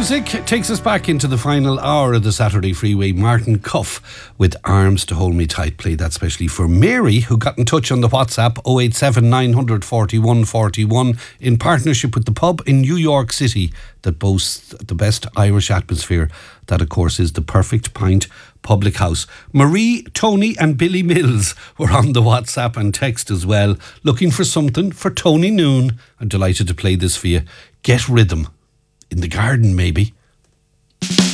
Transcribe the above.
music takes us back into the final hour of the Saturday Freeway. Martin Cuff with Arms to Hold Me Tight. Play that specially for Mary, who got in touch on the WhatsApp 087 900 41 41 in partnership with the pub in New York City that boasts the best Irish atmosphere. That, of course, is the Perfect Pint Public House. Marie, Tony and Billy Mills were on the WhatsApp and text as well, looking for something for Tony Noon. I'm delighted to play this for you. Get Rhythm. In the garden, maybe.